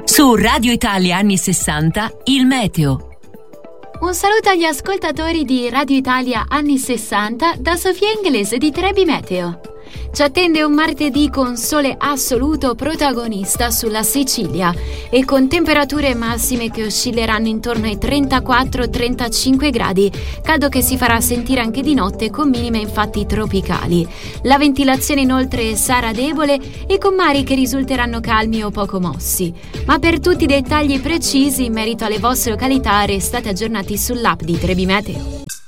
Su Radio Italia anni 60, il meteo. Un saluto agli ascoltatori di Radio Italia anni 60 da Sofia Inglese di Trebi Meteo. Ci attende un martedì con sole assoluto protagonista sulla Sicilia e con temperature massime che oscilleranno intorno ai 34-35 gradi, caldo che si farà sentire anche di notte con minime infatti tropicali. La ventilazione inoltre sarà debole e con mari che risulteranno calmi o poco mossi. Ma per tutti i dettagli precisi in merito alle vostre località restate aggiornati sull'app di Trebi Meteo.